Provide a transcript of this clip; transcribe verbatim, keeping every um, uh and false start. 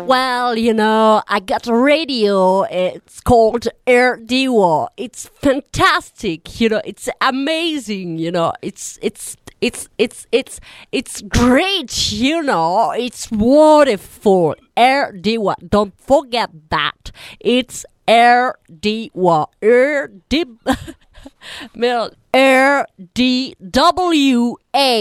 Well, you know, I got a radio. It's called Air Diwa. It's fantastic. You know, it's amazing. You know, it's it's it's it's it's it's great. You know, it's wonderful. Air Diwa. Don't forget that. It's Air Diwa. Air D. Air D W A.